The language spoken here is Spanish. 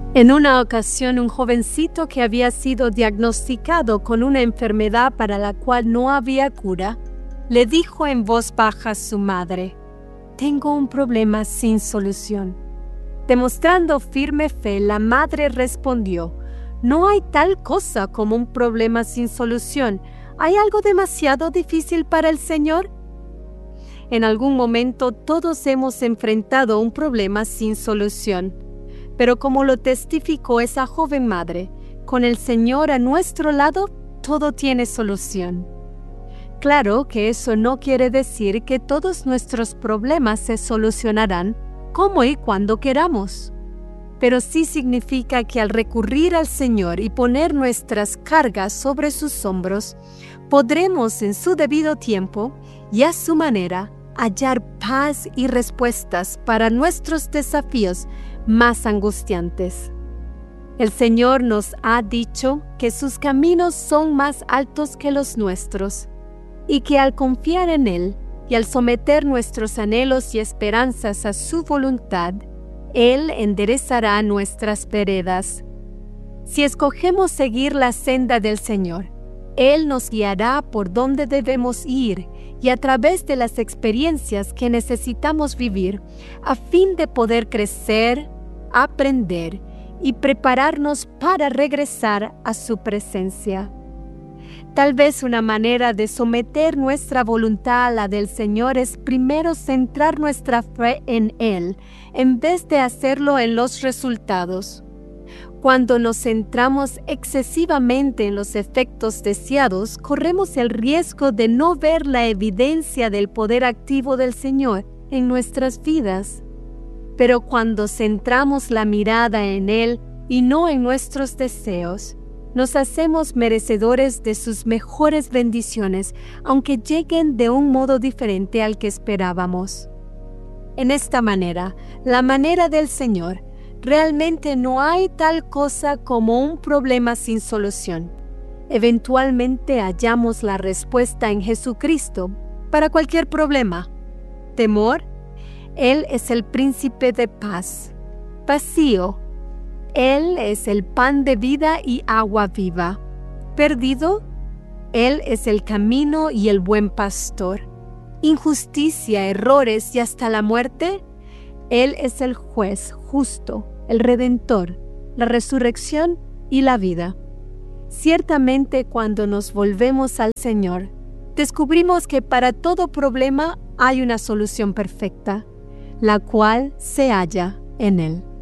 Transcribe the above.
En una ocasión, un jovencito que había sido diagnosticado con una enfermedad para la cual no había cura, le dijo en voz baja a su madre: «Tengo un problema sin solución». Demostrando firme fe, la madre respondió: «No hay tal cosa como un problema sin solución. ¿Hay algo demasiado difícil para el Señor?». En algún momento todos hemos enfrentado un problema sin solución. Pero como lo testificó esa joven madre, con el Señor a nuestro lado, todo tiene solución. Claro que eso no quiere decir que todos nuestros problemas se solucionarán como y cuando queramos. Pero sí significa que al recurrir al Señor y poner nuestras cargas sobre sus hombros, podremos en su debido tiempo y a su manera hallar paz y respuestas para nuestros desafíos más angustiantes. El Señor nos ha dicho que sus caminos son más altos que los nuestros y que al confiar en Él y al someter nuestros anhelos y esperanzas a su voluntad, Él enderezará nuestras veredas. Si escogemos seguir la senda del Señor, Él nos guiará por donde debemos ir y a través de las experiencias que necesitamos vivir a fin de poder crecer, aprender y prepararnos para regresar a su presencia. Tal vez una manera de someter nuestra voluntad a la del Señor es primero centrar nuestra fe en Él, en vez de hacerlo en los resultados. Cuando nos centramos excesivamente en los efectos deseados, corremos el riesgo de no ver la evidencia del poder activo del Señor en nuestras vidas. Pero cuando centramos la mirada en Él y no en nuestros deseos, nos hacemos merecedores de sus mejores bendiciones, aunque lleguen de un modo diferente al que esperábamos. En esta manera, la manera del Señor, realmente no hay tal cosa como un problema sin solución. Eventualmente hallamos la respuesta en Jesucristo para cualquier problema. ¿Temor? Él es el príncipe de paz. Vacío. Él es el pan de vida y agua viva. Perdido. Él es el camino y el buen pastor. Injusticia, errores y hasta la muerte. Él es el juez justo, el redentor, la resurrección y la vida. Ciertamente, cuando nos volvemos al Señor, descubrimos que para todo problema hay una solución perfecta, la cual se halla en Él.